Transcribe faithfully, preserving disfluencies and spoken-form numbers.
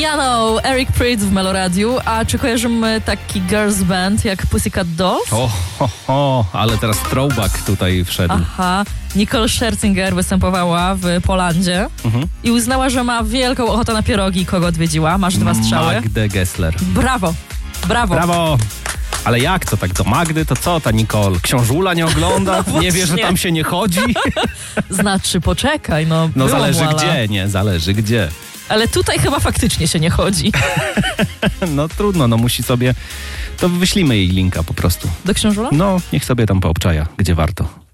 Piano, Eric Prydz w Meloradiu. A czy kojarzymy taki girls band jak Pussycat Dolls? O, ho, ho, ale teraz throwback tutaj wszedł. Aha. Nicole Scherzinger występowała w Polandzie mhm. i uznała, że ma wielką ochotę na pierogi. Kogo odwiedziła? Masz dwa strzały. Magdę Gessler. Brawo, brawo. Brawo. Ale jak to tak do Magdy? To co ta Nicole? Książula nie ogląda? No nie wie, że tam się nie chodzi? Znaczy, poczekaj, no. No zależy młala. gdzie, nie? Zależy gdzie. Ale tutaj chyba faktycznie się nie chodzi. No trudno, no musi sobie... To wyślimy jej linka po prostu. Do Książula? No, niech sobie tam poobczaja, gdzie warto.